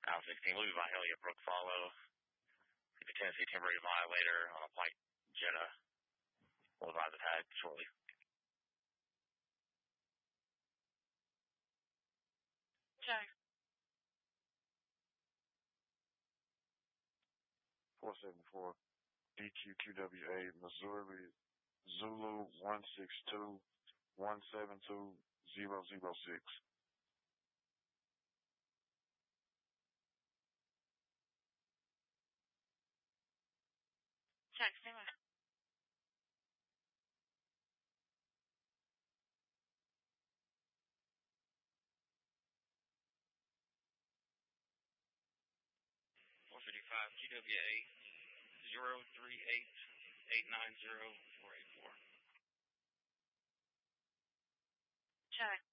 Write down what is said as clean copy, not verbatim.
I-16, Louisville, Hialeah, Brook Follow. The Tennessee Timber Violator on a White Jetta. We'll advise the tag shortly. Check. 474 DQQWA, Missouri, Zulu 162 172 006. Check, stand by. GWA 038-890-484. Check.